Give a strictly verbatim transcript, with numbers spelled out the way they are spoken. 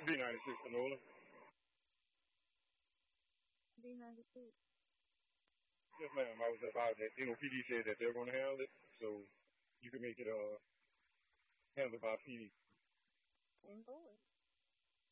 B ninety-six canola. B ninety-six. Yes, ma'am. I was about that. N O P D said that they're going to handle it, so you can make it uh handled by P D. On board.